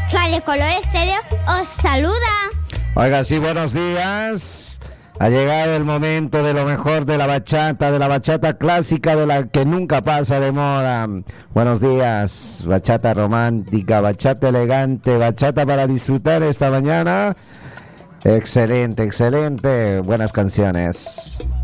Radio Color Estéreo os saluda. Oiga, sí, buenos días. Ha llegado el momento de lo mejor de la bachata clásica, de la que nunca pasa de moda. Buenos días, bachata romántica, bachata elegante, bachata para disfrutar esta mañana. Excelente, excelente, buenas canciones.